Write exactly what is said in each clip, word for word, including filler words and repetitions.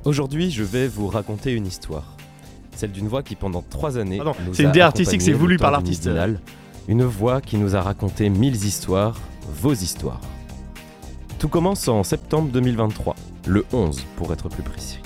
Aujourd'hui, je vais vous raconter une histoire. Celle d'une voix qui, pendant trois années, Pardon, nous c'est a une idée artistique, c'est accompagnés voulu le par temps du l'artiste. Midinal. Une voix qui nous a raconté mille histoires, vos histoires. Tout commence en septembre deux mille vingt-trois, le onze pour être plus précis.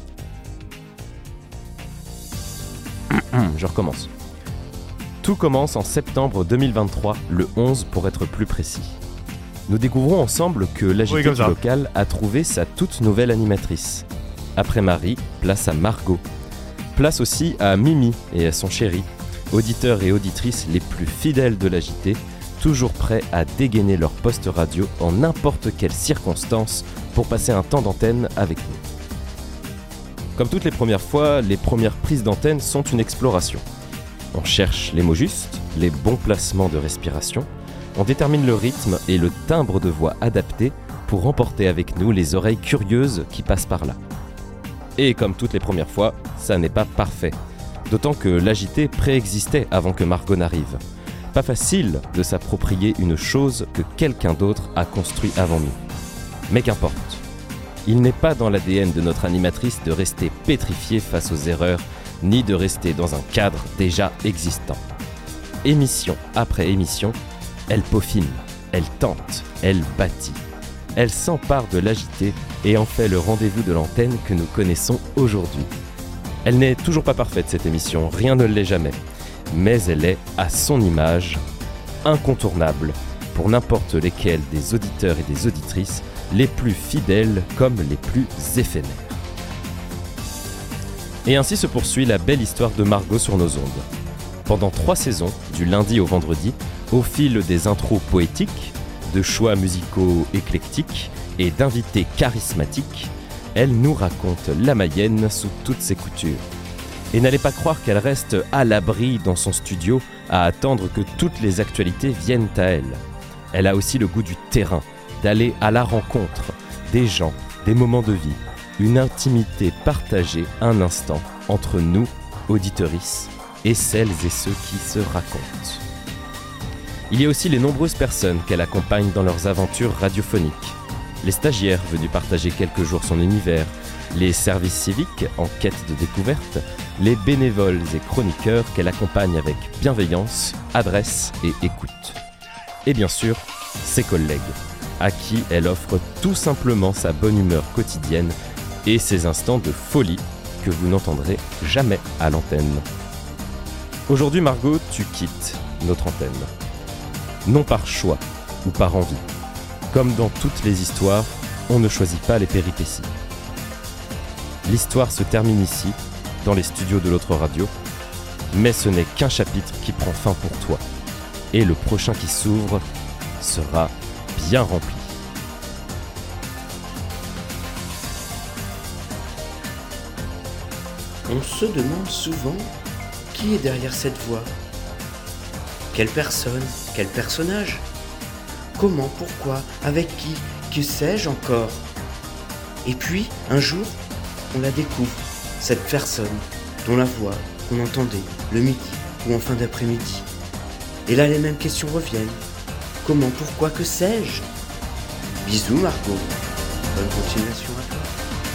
Je recommence. Tout commence en septembre deux mille vingt-trois, le onze pour être plus précis. Nous découvrons ensemble que l'A J T Oui, comme du ça. local a trouvé sa toute nouvelle animatrice. Après Marie, place à Margot. Place aussi à Mimi et à son chéri, auditeurs et auditrices les plus fidèles de l'A J T, toujours prêts à dégainer leur poste radio en n'importe quelle circonstance pour passer un temps d'antenne avec nous. Comme toutes les premières fois, les premières prises d'antenne sont une exploration. On cherche les mots justes, les bons placements de respiration, on détermine le rythme et le timbre de voix adapté pour emporter avec nous les oreilles curieuses qui passent par là. Et comme toutes les premières fois, ça n'est pas parfait. D'autant que l'A J T préexistait avant que Margot n'arrive. Pas facile de s'approprier une chose que quelqu'un d'autre a construit avant nous. Mais qu'importe. Il n'est pas dans l'A D N de notre animatrice de rester pétrifiée face aux erreurs, ni de rester dans un cadre déjà existant. Émission après émission, elle peaufine, elle tente, elle bâtit. Elle s'empare de l'A J T et en fait le rendez-vous de l'antenne que nous connaissons aujourd'hui. Elle n'est toujours pas parfaite cette émission, rien ne l'est jamais. Mais elle est, à son image, incontournable pour n'importe lesquels des auditeurs et des auditrices, les plus fidèles comme les plus éphémères. Et ainsi se poursuit la belle histoire de Margot sur nos ondes. Pendant trois saisons, du lundi au vendredi, au fil des intros poétiques, de choix musicaux éclectiques et d'invités charismatiques, elle nous raconte la Mayenne sous toutes ses coutures. Et n'allez pas croire qu'elle reste à l'abri dans son studio à attendre que toutes les actualités viennent à elle. Elle a aussi le goût du terrain, d'aller à la rencontre des gens, des moments de vie, une intimité partagée un instant entre nous, auditorices, et celles et ceux qui se racontent. Il y a aussi les nombreuses personnes qu'elle accompagne dans leurs aventures radiophoniques. Les stagiaires venus partager quelques jours son univers, les services civiques en quête de découverte, les bénévoles et chroniqueurs qu'elle accompagne avec bienveillance, adresse et écoute. Et bien sûr, ses collègues, à qui elle offre tout simplement sa bonne humeur quotidienne et ses instants de folie que vous n'entendrez jamais à l'antenne. Aujourd'hui, Margot, tu quittes notre antenne. Non par choix ou par envie. Comme dans toutes les histoires, on ne choisit pas les péripéties. L'histoire se termine ici, dans les studios de l'autre radio, mais ce n'est qu'un chapitre qui prend fin pour toi. Et le prochain qui s'ouvre sera bien rempli. On se demande souvent qui est derrière cette voix. Quelle personne? Quel personnage? Comment? Pourquoi? Avec qui? Que sais-je encore? Et puis, un jour, on la découvre, cette personne, dont la voix qu'on entendait le midi ou en fin d'après-midi. Et là, les mêmes questions reviennent. Comment? Pourquoi? Que sais-je? Bisous, Margot. Bonne continuation à toi.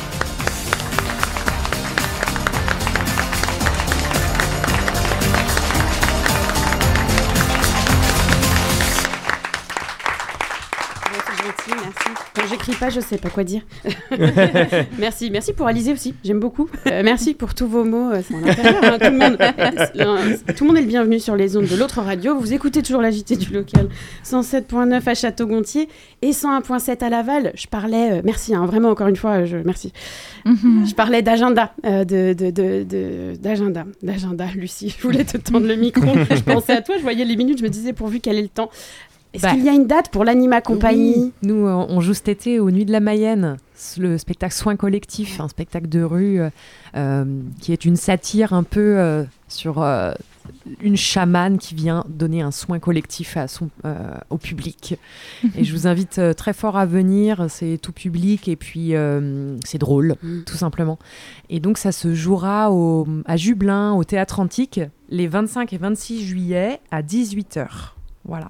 Merci. Quand j'écris pas, je sais pas quoi dire. Merci, merci pour Alizé aussi, j'aime beaucoup. Euh, merci pour tous vos mots, euh, c'est en intérieur. Hein, tout, le monde, euh, tout le monde est le bienvenu sur les ondes de l'autre radio. Vous écoutez toujours l'A J T du local cent sept virgule neuf à Château-Gontier et cent un virgule sept à Laval. Je parlais, euh, merci, hein, vraiment encore une fois, je, merci. Mm-hmm. Je parlais d'agenda, euh, de, de, de, de, d'agenda, d'agenda, Lucie. Je voulais te tendre le micro. Je pensais à toi, je voyais les minutes, je me disais pourvu quel est le temps. Est-ce bah, qu'il y a une date pour l'Anima Compagnie? Oui. Nous, on joue cet été aux Nuits de la Mayenne, le spectacle Soins collectifs, un spectacle de rue euh, qui est une satire un peu euh, sur euh, une chamane qui vient donner un soin collectif à son, euh, au public. Et je vous invite euh, très fort à venir, c'est tout public et puis euh, c'est drôle, mm. tout simplement. Et donc ça se jouera au, à Jubelin, au Théâtre Antique, les vingt-cinq et vingt-six juillet à dix-huit heures. Voilà.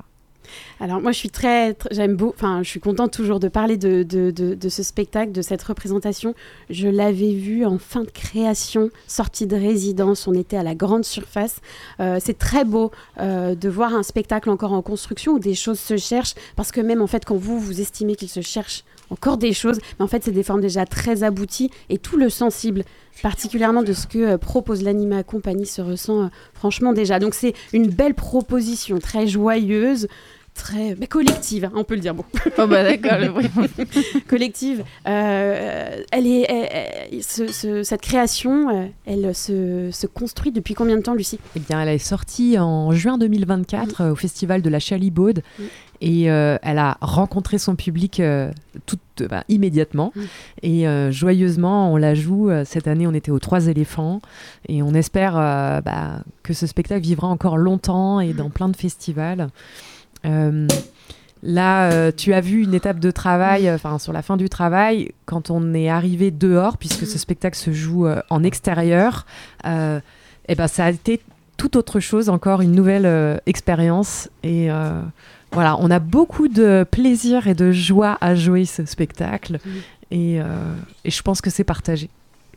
Alors moi je suis très, très j'aime beau, enfin je suis contente toujours de parler de, de, de, de ce spectacle, de cette représentation. Je l'avais vu en fin de création, sortie de résidence, on était à la grande surface. Euh, c'est très beau euh, de voir un spectacle encore en construction où des choses se cherchent, parce que même en fait quand vous, vous estimez qu'il se cherche encore des choses, mais en fait c'est des formes déjà très abouties et tout le sensible, particulièrement de ce que euh, propose l'Anima Compagnie se ressent euh, franchement déjà. Donc c'est une belle proposition, très joyeuse, très bah, collective, hein, on peut le dire. Bon. Oh bah d'accord, le bruit. Collective. Euh, elle est, elle, elle, ce, ce, cette création, euh, elle se, se construit depuis combien de temps, Lucie ? Eh bien, elle est sortie en juin deux mille vingt-quatre mmh. euh, au Festival de la Chalibaude mmh. et euh, elle a rencontré son public euh, tout, euh, bah, immédiatement mmh. et euh, joyeusement, on la joue. Euh, cette année, on était aux Trois Éléphants et on espère euh, bah, que ce spectacle vivra encore longtemps et dans plein de festivals. Euh, là, euh, tu as vu une étape de travail, enfin euh, sur la fin du travail, quand on est arrivé dehors, puisque ce spectacle se joue euh, en extérieur, euh, et ben ça a été tout autre chose, encore une nouvelle euh, expérience. Et euh, voilà, on a beaucoup de plaisir et de joie à jouer ce spectacle, mmh. et, euh, et je pense que c'est partagé.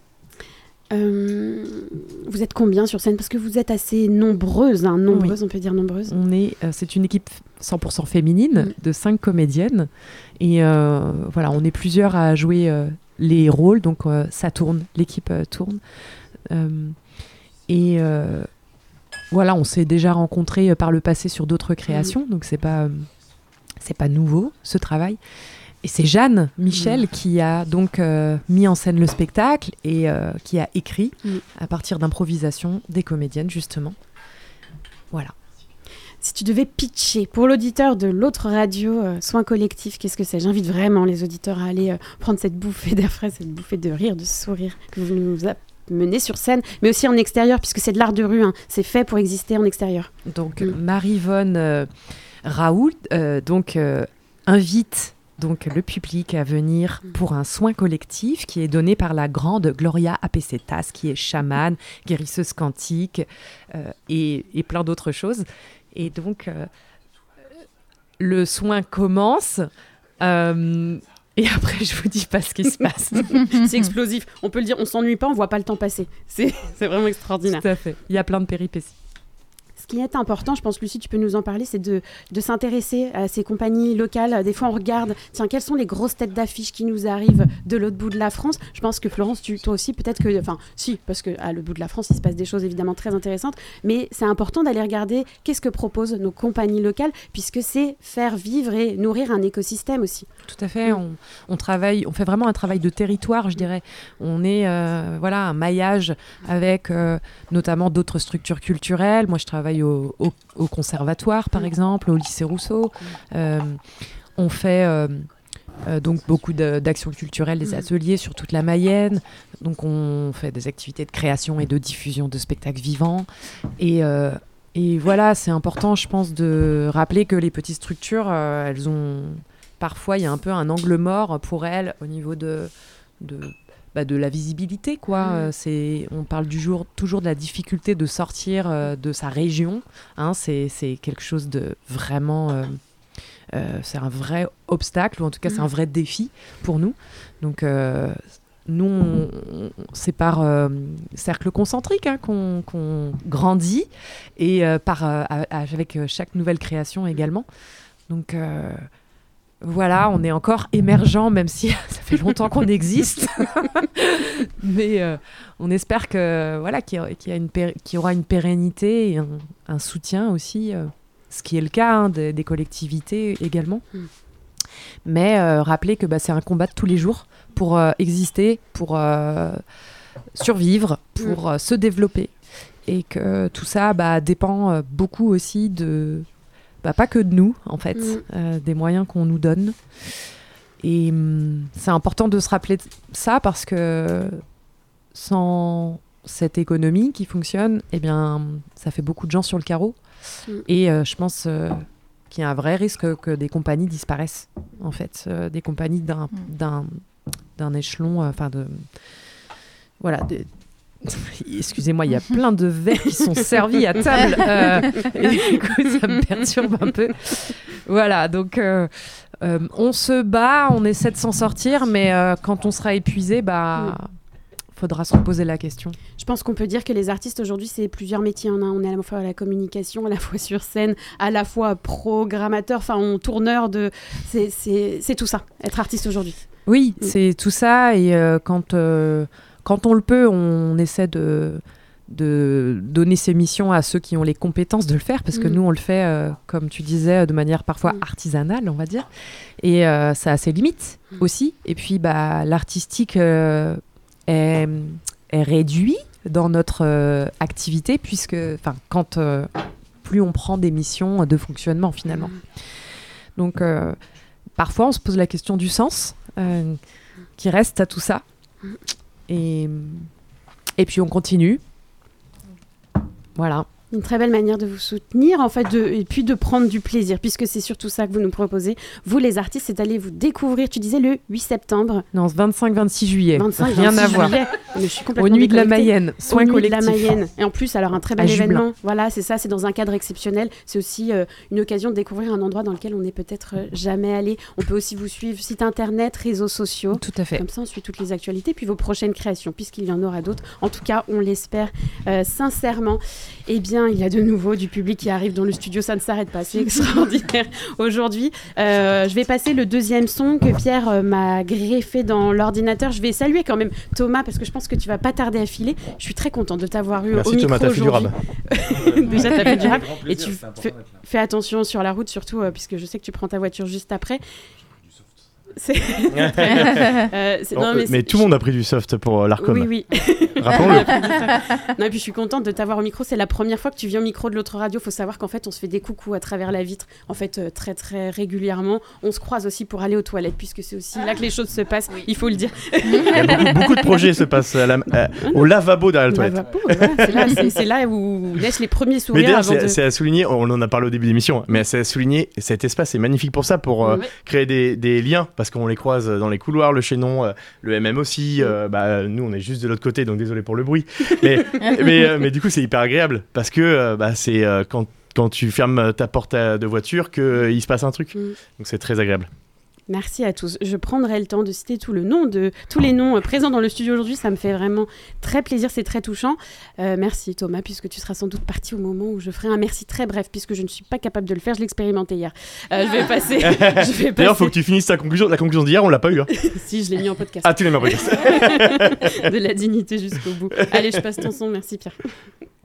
Euh, vous êtes combien sur scène ? Parce que vous êtes assez nombreuses, hein, nombreuses, oui. On peut dire nombreuses. On est, euh, c'est une équipe cent pour cent féminine mmh. de cinq comédiennes. Et euh, voilà, on est plusieurs à jouer euh, les rôles, donc euh, ça tourne, l'équipe euh, tourne. Euh, et euh, voilà, on s'est déjà rencontrés euh, par le passé sur d'autres créations, mmh. donc c'est pas, euh, c'est pas nouveau ce travail. Et c'est Jeanne Michel mmh. qui a donc euh, mis en scène le spectacle et euh, qui a écrit mmh. à partir d'improvisation des comédiennes, justement. Voilà. Si tu devais pitcher pour l'auditeur de l'autre radio, euh, Soins Collectifs, qu'est-ce que c'est ? J'invite vraiment les auditeurs à aller euh, prendre cette bouffée d'air frais, cette bouffée de rire, de sourire que vous nous menez sur scène, mais aussi en extérieur, puisque c'est de l'art de rue. Hein. C'est fait pour exister en extérieur. Donc, mmh. Marie-Vonne euh, Raoult euh, donc, euh, invite... donc le public à venir pour un soin collectif qui est donné par la grande Gloria Apecetas, qui est chamane, guérisseuse quantique euh, et, et plein d'autres choses. Et donc, euh, le soin commence euh, et après, je vous dis pas ce qui se passe. C'est explosif. On peut le dire, on s'ennuie pas, on voit pas le temps passer. C'est, c'est vraiment extraordinaire. Tout à fait. Il y a plein de péripéties. Ce qui est important, je pense, Lucie, tu peux nous en parler, c'est de, de s'intéresser à ces compagnies locales. Des fois, on regarde, tiens, quelles sont les grosses têtes d'affiche qui nous arrivent de l'autre bout de la France ? Je pense que Florence, tu, toi aussi, peut-être que... Enfin, si, parce qu'à l'autre bout de la France, il se passe des choses évidemment très intéressantes, mais c'est important d'aller regarder qu'est-ce que proposent nos compagnies locales, puisque c'est faire vivre et nourrir un écosystème aussi. Tout à fait. On, on travaille, on fait vraiment un travail de territoire, je dirais. On est, euh, voilà, un maillage avec euh, notamment d'autres structures culturelles. Moi, je travaille Au, au, au conservatoire, par exemple, au lycée Rousseau. Euh, on fait euh, euh, donc beaucoup de, d'actions culturelles, des ateliers sur toute la Mayenne. Donc on fait des activités de création et de diffusion de spectacles vivants. Et, euh, et voilà, c'est important, je pense, de rappeler que les petites structures, euh, elles ont... Parfois, il y a un peu un angle mort pour elles au niveau de... de Bah de la visibilité, quoi. Mmh. Euh, c'est, on parle du jour, toujours de la difficulté de sortir euh, de sa région. Hein, c'est, c'est quelque chose de vraiment... Euh, euh, c'est un vrai obstacle, ou en tout cas, mmh. c'est un vrai défi pour nous. Donc, euh, nous, on, on, c'est par euh, cercle concentrique hein, qu'on, qu'on grandit, et euh, par, euh, avec chaque nouvelle création également. Donc... Euh, Voilà, on est encore émergent, même si ça fait longtemps qu'on existe. Mais euh, on espère que, voilà, qu'il y, a, qu'il, y a une pér- qu'il y aura une pérennité et un, un soutien aussi, euh, ce qui est le cas hein, des, des collectivités également. Mm. Mais euh, rappeler que bah, c'est un combat de tous les jours pour euh, exister, pour euh, survivre, pour mm. euh, se développer. Et que tout ça bah, dépend euh, beaucoup aussi de... Bah, pas que de nous, en fait, mmh. euh, des moyens qu'on nous donne. Et hum, c'est important de se rappeler de ça parce que sans cette économie qui fonctionne, eh bien, ça fait beaucoup de gens sur le carreau. Mmh. Et euh, je pense euh, qu'il y a un vrai risque que des compagnies disparaissent, en fait. Euh, des compagnies d'un, mmh. d'un, d'un échelon, enfin, euh, de... Voilà, des... Excusez-moi, il y a plein de verres qui sont servis à table. Euh, et du coup, ça me perturbe un peu. Voilà, donc euh, euh, on se bat, on essaie de s'en sortir, mais euh, quand on sera épuisé, bah, mm. faudra se reposer la question. Je pense qu'on peut dire que les artistes aujourd'hui, c'est plusieurs métiers en un. On est à la fois à la communication, à la fois sur scène, à la fois programmateur, enfin, on tourneur de... C'est, c'est, c'est tout ça, être artiste aujourd'hui. Oui, mm. c'est tout ça, et euh, quand, euh, quand on le peut, on essaie de... de donner ces missions à ceux qui ont les compétences de le faire, parce que mmh. nous, on le fait, euh, comme tu disais, de manière parfois mmh. artisanale, on va dire. Et euh, ça a ses limites mmh. aussi. Et puis, bah, l'artistique euh, est, est réduit dans notre euh, activité, puisque quand euh, plus on prend des missions de fonctionnement, finalement. Mmh. Donc, euh, parfois, on se pose la question du sens euh, qui reste à tout ça. Mmh. Et, et puis, on continue. Voilà. Une très belle manière de vous soutenir, en fait, de, et puis de prendre du plaisir, puisque c'est surtout ça que vous nous proposez. Vous, les artistes, c'est d'aller vous découvrir, tu disais le huit septembre. Non, vingt-cinq vingt-six juillet. vingt-cinq Rien vingt-six à voir. Juillet. Mais je suis complètement Aux Nuits de la déconnectée. Mayenne, soins Aux collectifs. Nuits de la Mayenne. Et en plus, alors un très bel à événement. Jublin. Voilà, c'est ça, c'est dans un cadre exceptionnel. C'est aussi euh, une occasion de découvrir un endroit dans lequel on n'est peut-être euh, jamais allé. On peut aussi vous suivre, site internet, réseaux sociaux. Tout à fait. Comme ça, on suit toutes les actualités, puis vos prochaines créations, puisqu'il y en aura d'autres. En tout cas, on l'espère euh, sincèrement. Eh bien, il y a de nouveau du public qui arrive dans le studio, ça ne s'arrête pas, c'est extraordinaire aujourd'hui. Euh, je vais passer le deuxième son que Pierre euh, m'a greffé dans l'ordinateur. Je vais saluer quand même Thomas, parce que je pense que tu vas pas tarder à filer. Je suis très contente de t'avoir eu Merci au micro Thomas, t'as fait du aujourd'hui. rab. Déjà, t'as fait du rab. Grand Et plaisir, tu c'est important fais, d'être là. fais attention sur la route, surtout, euh, puisque je sais que tu prends ta voiture juste après. C'est... euh, c'est... Bon, non, mais, mais c'est... tout le monde a pris du soft pour euh, l'Arcom. Oui, oui. Rappelons-le. Non, et puis je suis contente de t'avoir au micro. C'est la première fois que tu viens au micro de l'autre radio. Il faut savoir qu'en fait, on se fait des coucous à travers la vitre, en fait, euh, très très régulièrement. On se croise aussi pour aller aux toilettes, puisque c'est aussi là que les choses se passent. Oui. Il faut le dire. Il y a beaucoup, beaucoup de projets se passent à la, à, au lavabo derrière la toilette. Lavabo, voilà, c'est, là, c'est, c'est là où naissent les premiers Mais sourires. d'ailleurs, Avant c'est, de... c'est à souligner, on en a parlé au début de l'émission, mais c'est à souligner, cet espace est magnifique pour ça, pour euh, Oui. créer des, des liens, parce qu'on les croise dans les couloirs, le chaînon, euh, le M M aussi. Euh, bah, nous, on est juste de l'autre côté, donc désolé pour le bruit. Mais, mais, euh, mais du coup, c'est hyper agréable, parce que euh, bah, c'est euh, quand, quand tu fermes ta porte à- de voiture qu'il euh, se passe un truc. Mm. Donc c'est très agréable. Merci à tous. Je prendrai le temps de citer tout le nom de, tous les noms euh, présents dans le studio aujourd'hui. Ça me fait vraiment très plaisir, c'est très touchant. Euh, merci Thomas, puisque tu seras sans doute parti au moment où je ferai un merci très bref, puisque je ne suis pas capable de le faire. Je l'ai expérimenté hier. Euh, je vais passer. je vais D'ailleurs, passer... il faut que tu finisses ta conclusion. La conclusion d'hier, on l'a pas eu. Hein. Si, je l'ai mis en podcast. Ah, tu l'as mis en podcast. De la dignité jusqu'au bout. Allez, je passe ton son. Merci Pierre.